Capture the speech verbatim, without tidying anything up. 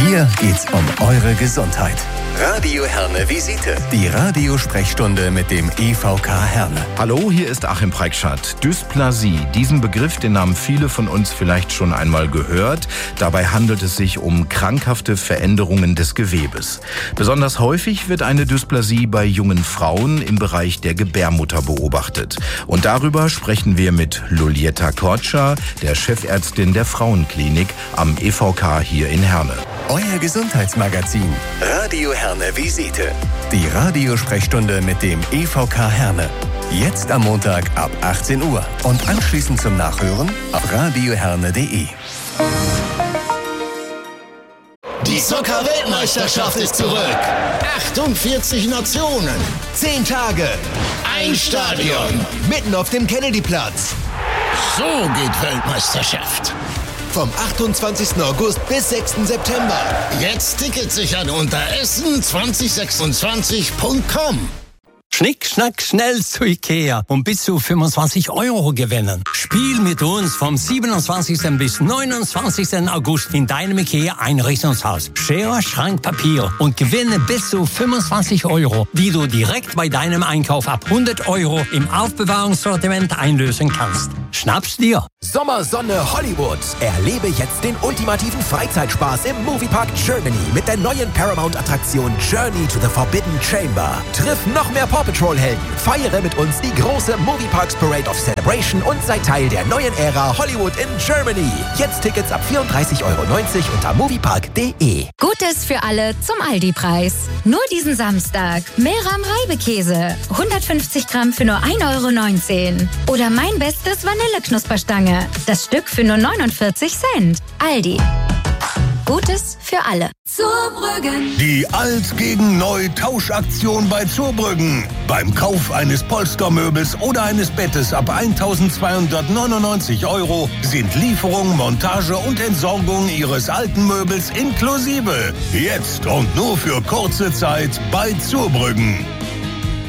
Hier geht's um eure Gesundheit. Radio Herne Visite. Die Radiosprechstunde mit dem E V K Herne. Hallo, hier ist Achim Preikschat. Dysplasie, diesen Begriff, den haben viele von uns vielleicht schon einmal gehört. Dabei handelt es sich um krankhafte Veränderungen des Gewebes. Besonders häufig wird eine Dysplasie bei jungen Frauen im Bereich der Gebärmutter beobachtet. Und darüber sprechen wir mit Luljeta Kortscha, der Chefärztin der Frauenklinik am E V K hier in Herne. Euer Gesundheitsmagazin Radio Herne Visite. Die Radiosprechstunde mit dem E V K Herne. Jetzt am Montag ab achtzehn Uhr und anschließend zum Nachhören auf radioherne punkt de. Die Soccer-Weltmeisterschaft ist zurück. achtundvierzig Nationen. zehn Tage. Ein Stadion. Mitten auf dem Kennedy-Platz. So geht Weltmeisterschaft. Vom achtundzwanzigsten August bis sechsten September. Jetzt Tickets sichern unter essen zwanzig sechsundzwanzig punkt com. Schnick, schnack, schnell zu Ikea und bis zu fünfundzwanzig Euro gewinnen. Spiel mit uns vom siebenundzwanzigsten bis neunundzwanzigsten August in deinem Ikea-Einrichtungshaus. Schere, Schrank, Papier und gewinne bis zu fünfundzwanzig Euro, die du direkt bei deinem Einkauf ab hundert Euro im Aufbewahrungssortiment einlösen kannst. Schnapp's dir! Sommersonne Hollywood. Erlebe jetzt den ultimativen Freizeitspaß im Moviepark Germany mit der neuen Paramount-Attraktion Journey to the Forbidden Chamber. Triff noch mehr Paw Patrol-Helden. Feiere mit uns die große Movieparks Parade of Celebration und sei Teil der neuen Ära Hollywood in Germany. Jetzt Tickets ab vierunddreißig Euro neunzig unter moviepark punkt de. Gutes für alle zum Aldi-Preis. Nur diesen Samstag. Meram Reibekäse. hundertfünfzig Gramm für nur ein Euro neunzehn. Oder mein bestes Vanilleknusperstange. Das Stück für nur neunundvierzig Cent. Aldi. Gutes für alle. Zurbrüggen. Die Alt gegen Neu Tauschaktion bei Zurbrüggen. Beim Kauf eines Polstermöbels oder eines Bettes ab eintausendzweihundertneunundneunzig Euro sind Lieferung, Montage und Entsorgung Ihres alten Möbels inklusive. Jetzt und nur für kurze Zeit bei Zurbrüggen.